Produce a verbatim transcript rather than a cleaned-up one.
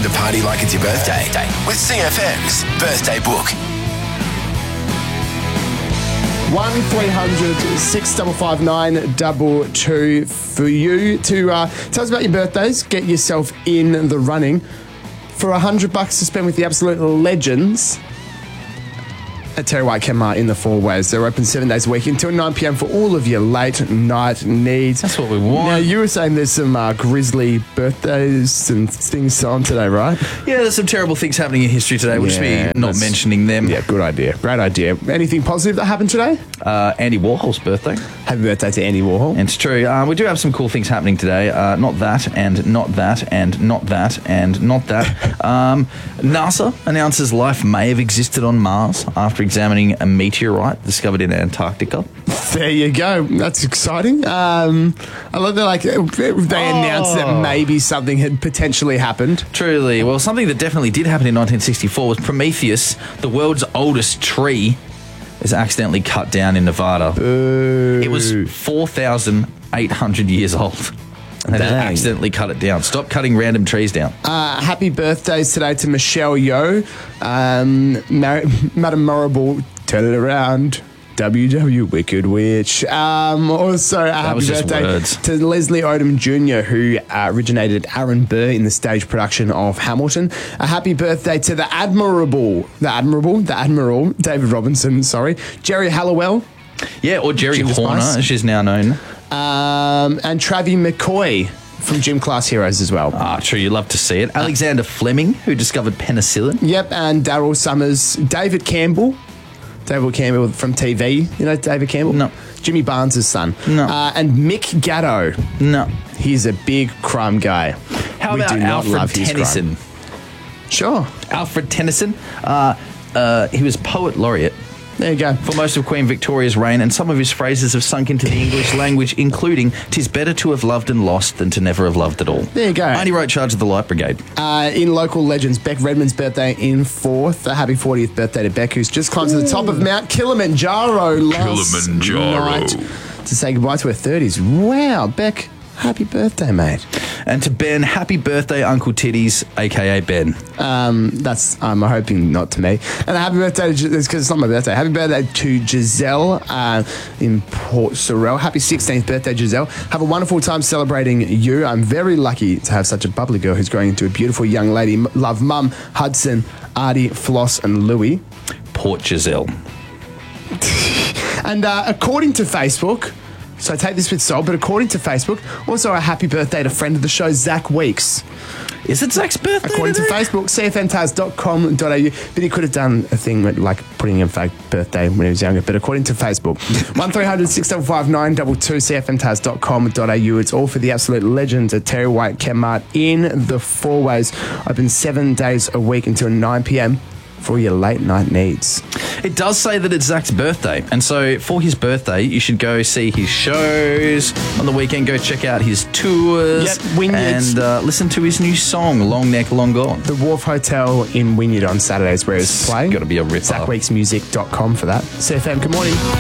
to party like it's your birthday with C F M's Birthday Book. one three hundred six five five nine two two for you to uh, tell us about your birthdays. Get yourself in the running for a hundred bucks to spend with the absolute legends at Terry White Kmart in the Four Ways. They're open seven days a week until nine p.m. for all of your late night needs. That's what we want. Now, you were saying there's some uh, grisly birthdays and things on today, right? Yeah, there's some terrible things happening in history today. We'll Yeah, just be not that's- mentioning them. Yeah, good idea. Great idea. Anything positive that happened today? Uh, Andy Warhol's birthday. Happy birthday to Andy Warhol. And it's true. Uh, we do have some cool things happening today. Uh, not that, and not that, and not that, and not that. um, NASA announces life may have existed on Mars after examining a meteorite discovered in Antarctica. There you go. That's exciting. Um, I love that, like, they announced that maybe something had potentially happened. Truly. Well, something that definitely did happen in nineteen sixty-four was Prometheus, the world's oldest tree, is accidentally cut down in Nevada. Boo. It was four thousand eight hundred years old. And they just Dang. accidentally cut it down. Stop cutting random trees down. Uh, happy birthdays today to Michelle Yeoh, um, Mar- Madam Morrible, turn it around. W W Wicked Witch. Um, also, a happy was just birthday words. to Leslie Odom Junior, who uh, originated Aaron Burr in the stage production of Hamilton. A happy birthday to the Admirable, the Admirable, the Admiral, David Robinson, sorry, Jerry Halliwell, Yeah, or Jerry Ginger Horner, Spice. as she's now known. um, and Travis McCoy from Gym Class Heroes as well. Ah, true, you love to see it. Alexander Fleming, who discovered penicillin. Yep, and Daryl Summers, David Campbell. David Campbell from T V. You know David Campbell? No. Jimmy Barnes' son. No. Uh, and Mick Gatto. No. He's a big crime guy. How We about do not love Alfred his Tennyson? crime. Sure. Alfred Tennyson, uh, uh, he was poet laureate There you go. for most of Queen Victoria's reign, and some of his phrases have sunk into the English language, including, "'Tis better to have loved and lost than to never have loved at all." There you go. And he wrote Charge of the Light Brigade. Uh, in local legends, Beck Redmond's birthday in fourth. A happy fortieth birthday to Beck, who's just climbed to the top of Mount Kilimanjaro last Kilimanjaro. night to say goodbye to her thirties. Wow, Beck, happy birthday, mate. And to Ben, happy birthday, Uncle Titties, a k a. Ben. Um, that's I'm hoping not to me. And a happy birthday to because it's not my birthday. Happy birthday to Giselle uh, in Port Sorel. Happy sixteenth birthday, Giselle. Have a wonderful time celebrating you. I'm very lucky to have such a bubbly girl who's growing into a beautiful young lady. M- Love Mum, Hudson, Artie, Floss, and Louie. Port Giselle. And uh, according to Facebook, so take this with salt, but according to Facebook, also a happy birthday to friend of the show, Zach Weeks. Is it Zach's birthday? According to today? Facebook, c f m taz dot com dot a u. But he could have done a thing with, like putting in fake birthday when he was younger. But according to Facebook, one three hundred six five five nine two two, c f m taz dot com dot a u. It's all for the absolute legends at Terry White Kmart in the Four Ways. Open seven days a week until nine p.m. for all your late night needs. It does say that it's Zach's birthday, and so for his birthday, you should go see his shows on the weekend. Go check out his tours, Yep, Wynyards. and uh, listen to his new song, "Long Neck, Long Gone." The Wharf Hotel in Wynyard on Saturdays where it's playing. Gotta be a ripper. zach weeks music dot com for that. C F M, good morning.